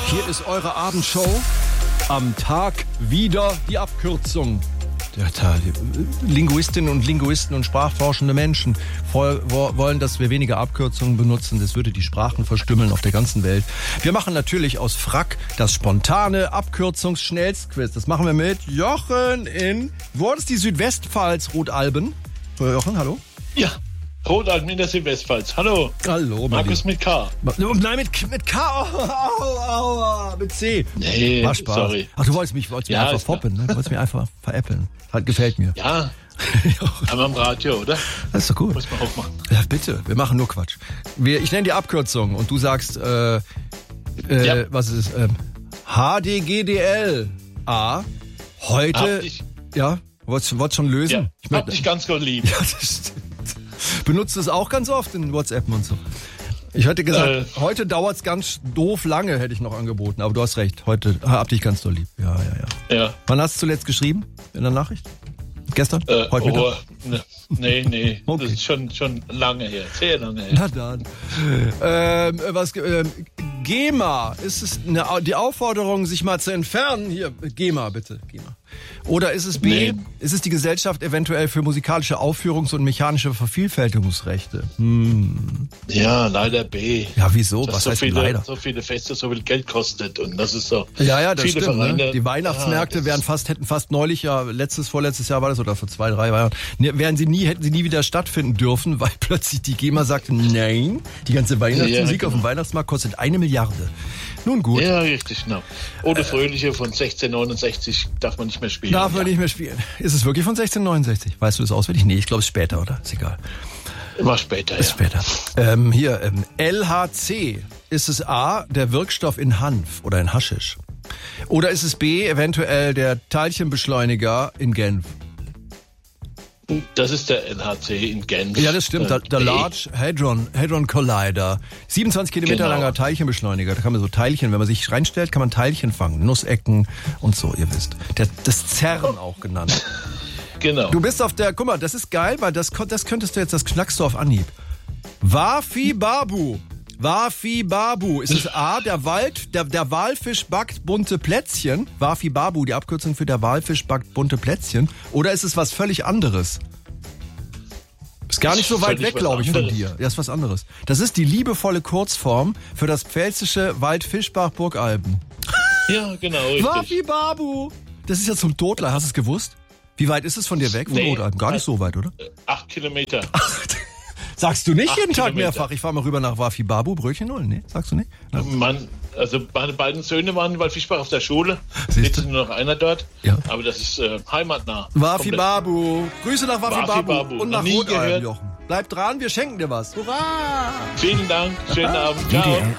Hier ist eure Abendshow. Am Tag wieder die Abkürzung. Linguistinnen und Linguisten und sprachforschende Menschen wollen, dass wir weniger Abkürzungen benutzen. Das würde die Sprachen verstümmeln auf der ganzen Welt. Wir machen natürlich aus Frack das spontane Abkürzungsschnellstquiz. Das machen wir mit Jochen in... Wo ist die Südwestpfalz, Rotalben? Jochen, hallo? Ja, Rotalben in der Südwestpfalz. Hallo. Hallo, Markus mit K. Nein, mit K. Mit C. Nee, war Spaß. Sorry. Ach, du wolltest mich einfach foppen, ne? Du wolltest mich einfach veräppeln. Gefällt mir. Ja, aber am Radio, oder? Das ist doch gut. Muss man auch machen. Ja, bitte. Wir machen nur Quatsch. Ich nenne die Abkürzung und du sagst, was ist es? HDGDL. A. Heute... Ja? Wolltest schon lösen? Ja, hab dich ganz gut lieb. Ja, das stimmt. Benutzt es auch ganz oft in WhatsApp und so. Ich hätte gesagt, heute dauert es ganz doof lange, hätte ich noch angeboten. Aber du hast recht, heute hab dich ganz doll lieb. Ja. Wann hast du zuletzt geschrieben in der Nachricht? Gestern? Heute Mittag? Nee. Okay. Das ist schon lange her, sehr lange her. Na dann. GEMA, ist es die Aufforderung, sich mal zu entfernen? Hier, GEMA bitte, GEMA. Oder ist es B, ist es die Gesellschaft eventuell für musikalische Aufführungs- und mechanische Vervielfältigungsrechte? Ja, leider B. Ja, wieso? Das was heißt leider? So viele Feste so viel Geld kostet und das ist so. Ja, das viele stimmt. Vereine, Ne? Die Weihnachtsmärkte hätten fast neulich, vorletztes Jahr war das, oder vor 2-3 Jahren, hätten sie nie wieder stattfinden dürfen, weil plötzlich die GEMA sagte, nein, die ganze Weihnachtsmusik auf dem Weihnachtsmarkt kostet 1 Milliarde. Nun gut. Ja, richtig, genau. Oder Fröhliche von 1669 darf man nicht mehr spielen. Darf man nicht mehr spielen. Ist es wirklich von 1669? Weißt du das auswendig? Nee, ich glaube, es ist später, oder? Ist egal. War später, ist später. LHC. Ist es A, der Wirkstoff in Hanf oder in Haschisch? Oder ist es B, eventuell der Teilchenbeschleuniger in Genf? Das ist der LHC in Genf. Ja, das stimmt. Der Large Hadron Collider. 27 Kilometer langer Teilchenbeschleuniger. Da kann man so Teilchen, wenn man sich reinstellt, kann man Teilchen fangen. Nussecken und so, ihr wisst. Das CERN auch genannt. Genau. Du bist auf der, guck mal, das ist geil, weil das könntest du jetzt, das knackst du auf Anhieb. Wafi-Babu. Ist es A, der Walfisch backt bunte Plätzchen? Wafi-Babu, die Abkürzung für der Walfisch backt bunte Plätzchen? Oder ist es was völlig anderes? Ist gar nicht so weit weg, glaube ich, von dir. Ja, ist was anderes. Das ist die liebevolle Kurzform für das pfälzische Waldfischbach-Burgalben. Ja, genau, richtig. Wafi-Babu. Das ist ja zum Totlachen. Hast du es gewusst? Wie weit ist es von dir weg, von Burgalben? Gar nicht so weit, oder? 8 Kilometer. Sagst du nicht jeden Tag mehrfach? Ich fahre mal rüber nach Wafi-Babu, Brötchen holen. Nee, sagst du nicht? Ja. Meine beiden Söhne waren in Waldfischbach auf der Schule. Jetzt ist nur noch einer dort. Ja. Aber das ist heimatnah. Wafi-Babu. Grüße nach Wafi-Babu. Und nach Rotalben, Jochen. Bleib dran, wir schenken dir was. Hurra! Vielen Dank. Schönen Abend. Ciao.